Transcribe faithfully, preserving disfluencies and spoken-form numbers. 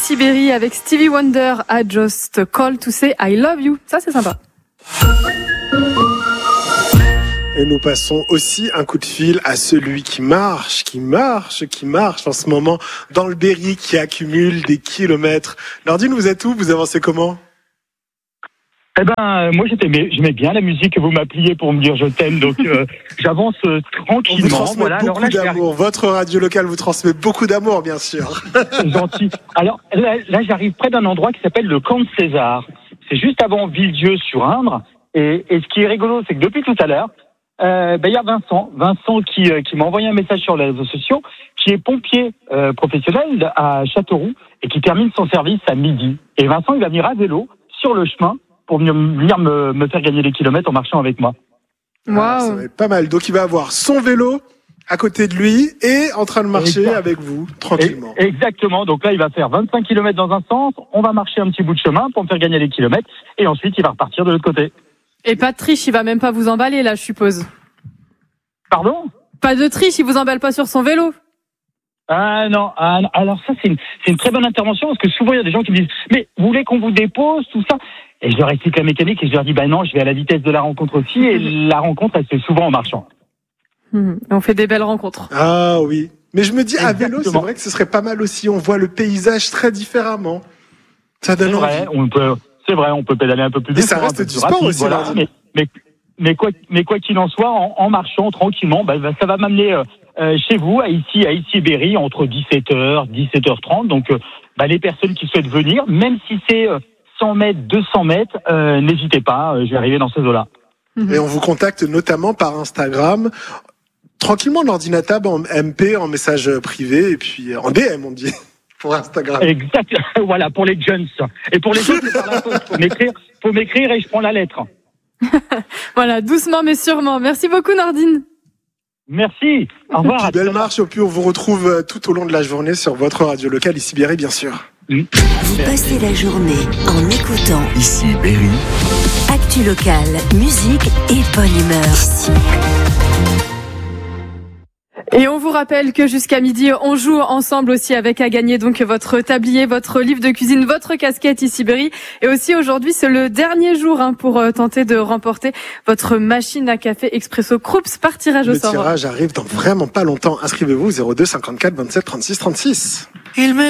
ici Berry avec Stevie Wonder, I Just Call to Say I Love You. Ça, c'est sympa. Et nous passons aussi un coup de fil à celui qui marche, qui marche, qui marche en ce moment dans le Berry, qui accumule des kilomètres. Nordine, vous êtes où? Vous avancez comment? Eh ben, moi, j'étais, j'aimais bien la musique que vous m'appeliez pour me dire je t'aime, donc euh, j'avance euh, tranquillement. On vous transmet voilà. beaucoup Alors là, d'amour. Votre radio locale vous transmet beaucoup d'amour, bien sûr. C'est gentil. Alors là, là, j'arrive près d'un endroit qui s'appelle le Camp de César. C'est juste avant Villedieu-sur-Indre. Et, et ce qui est rigolo, c'est que depuis tout à l'heure, euh, ben, il y a Vincent, Vincent qui, euh, qui m'a envoyé un message sur les réseaux sociaux, qui est pompier euh, professionnel à Châteauroux et qui termine son service à midi. Et Vincent, il va venir à vélo sur le chemin pour venir, venir me, me faire gagner des kilomètres en marchant avec moi. Waouh. Ah, ça va être pas mal. Donc il va avoir son vélo à côté de lui et en train de marcher Exact. avec vous, tranquillement. Et, exactement. Donc là, il va faire vingt-cinq kilomètres dans un sens, on va marcher un petit bout de chemin pour me faire gagner des kilomètres, et ensuite, il va repartir de l'autre côté. Et pas de triche, il va même pas vous emballer là, je suppose. Pardon? Pas de triche, il vous emballe pas sur son vélo. Ah non, ah, non. Alors ça, c'est une, c'est une très bonne intervention, parce que souvent, il y a des gens qui me disent « Mais vous voulez qu'on vous dépose, tout ça ?» Et je leur explique la mécanique et je leur dis « Bah non, je vais à la vitesse de la rencontre aussi, et la rencontre, elle se fait souvent en marchant. » Mmh. On fait des belles rencontres. Ah oui. Mais je me dis, à vélo, c'est Exactement. vrai que ce serait pas mal aussi. On voit le paysage très différemment. Ça C'est donne vrai, envie. on peut, c'est vrai, on peut pédaler un peu plus Mais vite. ça un reste peu du plus sport rapide, aussi, voilà. Nordine. Mais, mais, mais quoi, mais quoi qu'il en soit, en, en marchant tranquillement, bah, bah, ça va m'amener euh, euh, chez vous, à ici, à ici Berry, entre dix-sept heures, dix-sept heures trente. Donc, euh, bah, les personnes qui souhaitent venir, même si c'est euh, cent mètres, deux cents mètres, euh, n'hésitez pas, euh, je vais arriver dans ces eaux-là. Mmh. Et on vous contacte notamment par Instagram. Tranquillement, l'ordinateur en M P, en message privé, et puis en D M, on dit, pour Instagram. Exact. Voilà, pour les jeunes. Et pour les autres, c'est par la poste. Faut m'écrire, faut m'écrire et je prends la lettre. Voilà, doucement mais sûrement. Merci beaucoup Nordine. Merci. Au revoir. Puis belle marche, et puis on vous retrouve euh, tout au long de la journée sur votre radio locale, ici Berry, bien sûr. Vous passez la journée en écoutant Ici Berry. Actu Local, musique et bonne humeur. Ici. Et on vous rappelle que jusqu'à midi, on joue ensemble aussi avec à gagner donc votre tablier, votre livre de cuisine, votre casquette ici Berry. Et aussi aujourd'hui, c'est le dernier jour hein, pour euh, tenter de remporter votre machine à café Expresso Krups par tirage au Le sort. tirage arrive dans vraiment pas longtemps. Inscrivez-vous zéro deux cinquante-quatre vingt-sept trente-six trente-six. Il me